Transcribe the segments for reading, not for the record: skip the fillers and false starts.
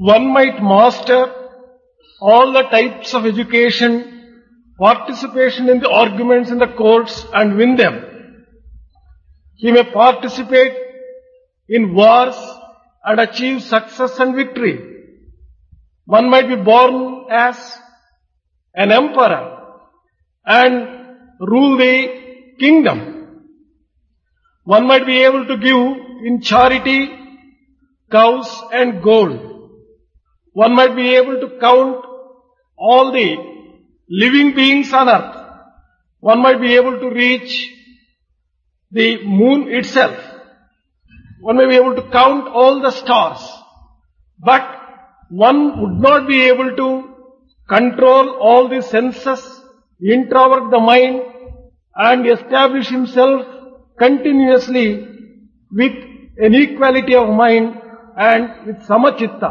One might master all the types of education, participation in the arguments in the courts and win them. He may participate in wars and achieve success and victory. One might be born as an emperor and rule the kingdom. One might be able to give in charity cows and gold. One might be able to count all the living beings on earth. One might be able to reach the moon itself. One may be able to count all the stars. But one would not be able to control all the senses, introvert the mind, and establish himself continuously with an equality of mind and with samachitta.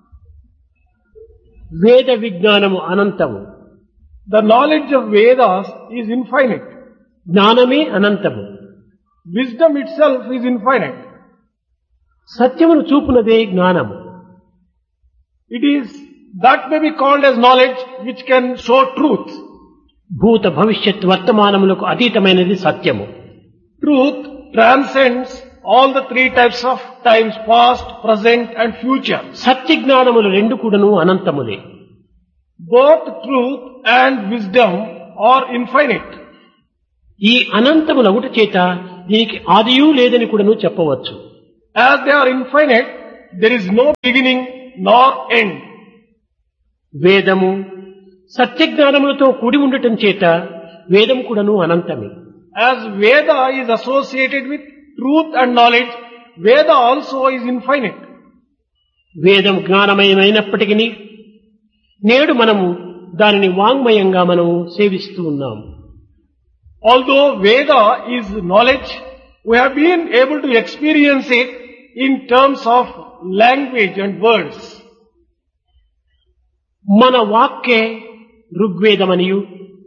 వేద విజ్ఞానము అనంతము. The knowledge of Vedas is infinite. జ్ఞానమే అనంతము. Wisdom itself is infinite. సత్యమును చూపునదే జ్ఞానము. It is that may be called as knowledge which can show truth. భూత భవిష్యత్ వర్తమానములకు అతీతమైనది సత్యము. Truth transcends all the three types of times, past, present and future. సత్య జ్ఞానములు రెండు కూడాను అనంతములే. Both truth and wisdom are infinite. ఈ అనంతములగుట చేత దీనికి ఆదియూ లేదని కూడాను చెప్పవచ్చు. As they are infinite, there is no beginning nor end. వేదము సత్య జ్ఞానములతో కూడి ఉండటం చేత వేదము కూడాను అనంతమే. As Veda is associated with truth and knowledge, Veda also is infinite. వేదం జ్ఞానమయమైనప్పటికీ నేడు మనము దానిని వాంగ్మయంగా మనము సేవిస్తూ ఉన్నాము. Although Veda is knowledge, we have been able to experience it in terms of language and words. మన వాక్కే ఋగ్వేదమనియు,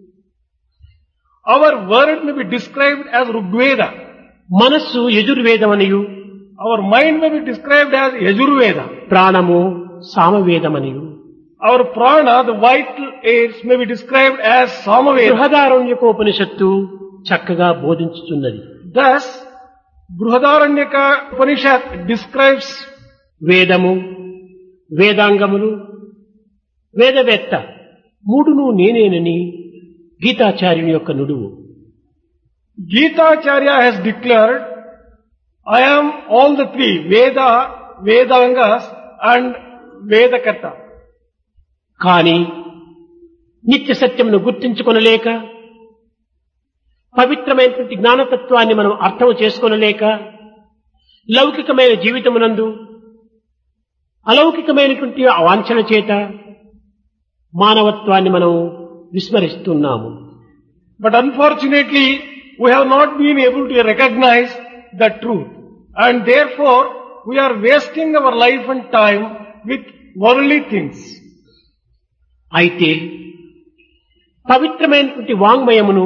Our word may be described as Rigveda. మనస్సు యజుర్వేదమనియు, Our mind may be described as Yajurveda. ప్రాణము సామవేదమనియు, Our prana, the vital airs, may be described as Samaveda. బృహదారణ్యకోపనిషత్తు చక్కగా బోధించుతున్నది. Thus, Brihadaranyaka Upanishad describes వేదము, వేదాంగములు, వేదవేత్త మూడును నేనేనని గీతాచార్యుని యొక్క నుడువు. Gita Acharya has declared, I am all the three, Veda, Vedangas and Vedakarta. కాని నిత్య సత్యమును గుర్తించుకొనలేక, పవిత్రమైనటువంటి జ్ఞానతత్వాన్ని మనం అర్థం చేసుకోనలేక, లౌకికమైన జీవితమునందు అలౌకికమైనటువంటి వాంఛన చేత మానవత్వాన్ని మనం విస్మరిస్తున్నాము. But unfortunately, we have not been able to recognize the truth. And therefore, we are wasting our life and time with worldly things. అయితే పవిత్రమైనటువంటి వాంగ్మయమును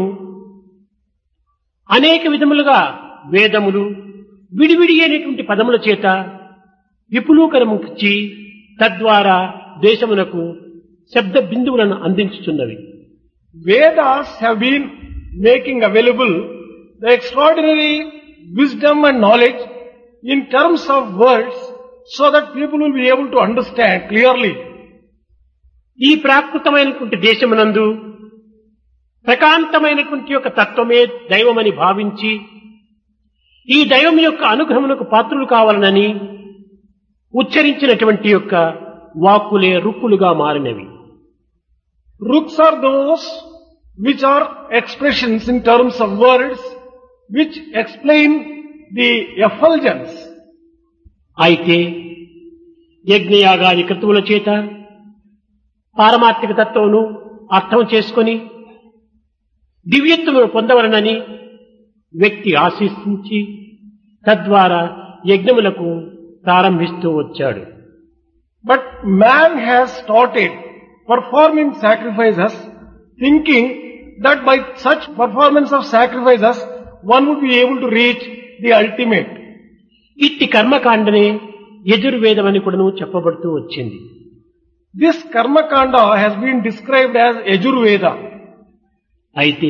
అనేక విధములుగా వేదములు విడివిడి అయినటువంటి పదముల చేత విపులీకరముచ్చి తద్వారా దేశమునకు శబ్ద బిందువులను అందించుచున్నవి. Vedas have been making available the extraordinary wisdom and knowledge in terms of words so that people will be able to understand clearly. ఈ ప్రాకృతమైనటువంటి దేశమునందు ప్రకాంతమైనటువంటి యొక్క తత్వమే దైవమని భావించి ఈ దైవం యొక్క అనుగ్రహమునకు పాత్రులు కావాలనని ఉచ్చరించినటువంటి యొక్క వాక్కులే రుక్కులుగా మారినవి. Ruks are those which are expressions in terms of words which explain the effulgence. అయితే యజ్ఞయాగాది క్రతువుల చేత పారమార్థిక తత్వమును అర్థం చేసుకొని దివ్యత్వమును పొందవలనని వ్యక్తి ఆశించి తద్వారా యజ్ఞములకు ప్రారంభిస్తూ వచ్చాడు. But man has started performing sacrifices thinking that by such performance of sacrifices one would be able to reach the ultimate. ఇట్టి కర్మకాండనే యజుర్వేదమని కూడాను చెప్పబడుతూ వచ్చింది. This Karmakanda has been described as Yajurveda. అయితే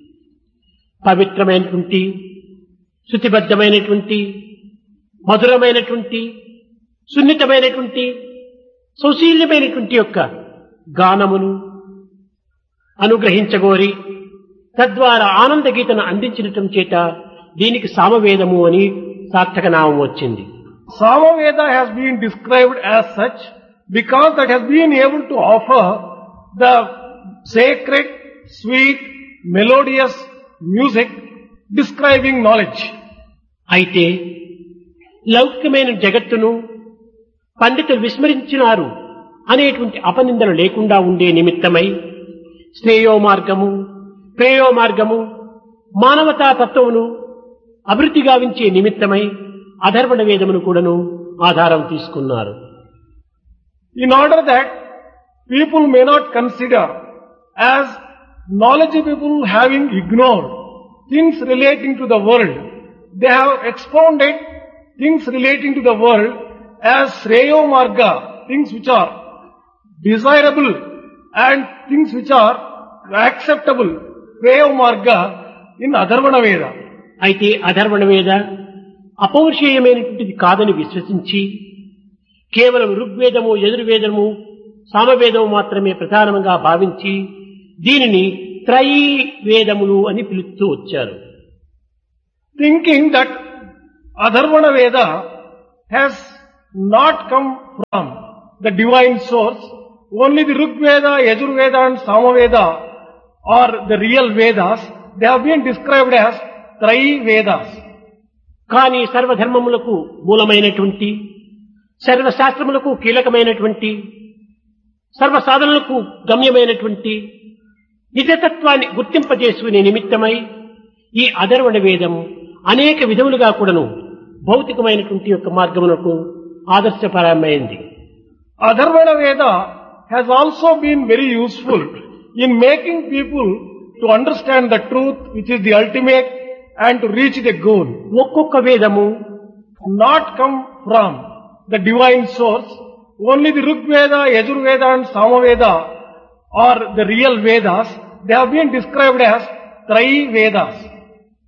పవిత్రమైనటువంటి, శృతిబద్ధమైనటువంటి, మధురమైనటువంటి, సున్నితమైనటువంటి, సౌశీల్యమైనటువంటి యొక్క గానమును అనుగ్రహించగోరి తద్వారా ఆనంద గీతను అందించటం చేత దీనికి సామవేదము అని సార్థక నామం వచ్చింది. Samaveda has been described as such because that has been able to offer the sacred, sweet, melodious music describing knowledge. అయితే లౌకికమైన జగత్తును పండితులు విస్మరించినారు అనేటువంటి అపనిందలు లేకుండా ఉండే నిమిత్తమై శ్రేయో మార్గము, ప్రేయో మార్గము, మానవతా తత్వమును అభివృద్ధి గావించే నిమిత్తమై అధర్వణ వేదమును కూడాను ఆధారం తీసుకున్నారు. In order that people may not consider as knowledgeable people having ignored things relating to the world, they have expounded things relating to the world as Shreyo Marga, things which are desirable and things which are acceptable, Shreyo Marga in Adharvana Veda. అయితే అధర్వణ వేద అపౌరుషేయమైనటువంటిది కాదని విశ్వసించి కేవలం ఋగ్వేదము, యజుర్వేదము, సామవేదము మాత్రమే ప్రధానంగా భావించి దీనిని త్రయీ వేదములు అని పిలుస్తూ వచ్చారు. Thinking that Adharvana Veda has not come from the divine source, only the Rigveda, Yajurveda and Samaveda are the real Vedas. They have been described as Trayi Vedas. కానీ సర్వధర్మములకు మూలమైనటువంటి, సర్వశాస్త్రములకు కీలకమైనటువంటి, సర్వసాధనలకు గమ్యమైనటువంటి నిజతత్వాన్ని గుర్తింపజేసుకునే నిమిత్తమై ఈ అధర్వణ వేదం అనేక విధములుగా కూడాను భౌతికమైనటువంటి యొక్క మార్గమునకు ఆదర్శపరమైంది. Adharvana Veda has also been very useful in making people to understand the truth which is the ultimate and to reach the goal. ఒక్కొక్క వేదము Not come from the divine source, only the Rigveda, Yajurveda and Samaveda are the real Vedas. They have been described as Trayi Vedas.